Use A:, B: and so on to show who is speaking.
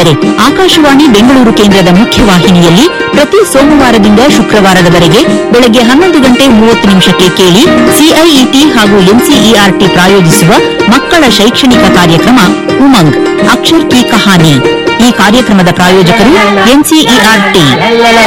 A: ಸ್ನೇಹಿತರೆ, ಆಕಾಶವಾಣಿ ಬೆಂಗಳೂರು ಕೇಂದ್ರದ ಮುಖ್ಯವಾಹಿನಿಯಲ್ಲಿ ಪ್ರತಿ ಸೋಮವಾರದಿಂದ ಶುಕ್ರವಾರದವರೆಗೆ ಬೆಳಗ್ಗೆ 11:30 ಕೇಳಿ ಸಿಐಇಟಿ ಹಾಗೂ ಎನ್ಸಿಇಆರ್ಟಿ ಪ್ರಾಯೋಜಿಸುವ ಮಕ್ಕಳ ಶೈಕ್ಷಣಿಕ ಕಾರ್ಯಕ್ರಮ ಉಮಂಗ್ ಅಕ್ಷರ್ ಕಿ ಕಹಾನಿ. ಈ ಕಾರ್ಯಕ್ರಮದ ಪ್ರಾಯೋಜಕರು ಎನ್ಸಿಇಆರ್ಟಿ.